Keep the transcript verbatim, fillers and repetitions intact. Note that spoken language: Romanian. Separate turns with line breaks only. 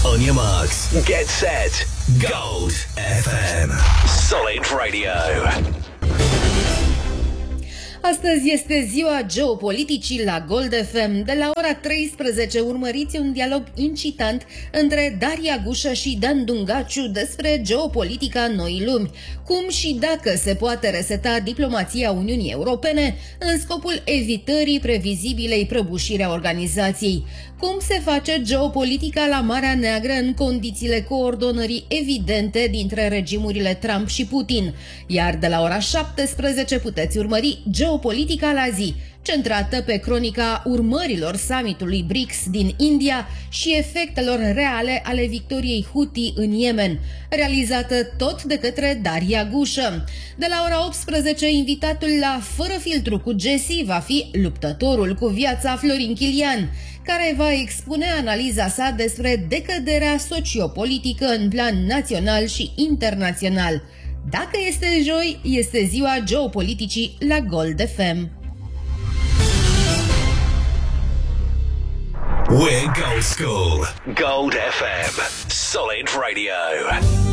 On your marks, get set, Gold F M. Solid Radio.
Astăzi este ziua geopoliticii la Gold F M. De la ora treisprezece urmăriți un dialog incitant între Daria Gușă și Dan Dungaciu despre geopolitica noii lumi. Cum și dacă se poate reseta diplomația Uniunii Europene în scopul evitării previzibilei prăbușiri a organizației. Cum se face geopolitica la Marea Neagră în condițiile coordonării evidente dintre regimurile Trump și Putin. Iar de la ora șaptesprezece puteți urmări Geopolitica la zi, centrată pe cronica urmărilor summitului B R I C S din India și efectelor reale ale victoriei Houthi în Yemen, realizată tot de către Daria Gușă. De la ora optsprezece, invitatul la Fără Filtru cu Jesse va fi luptătorul cu viața Florin Chilian, care va expune analiza sa despre decăderea sociopolitică în plan național și internațional. Dacă este joi, este ziua geopoliticii la Gold F M.
We're Gold School. Gold F M. Solid Radio.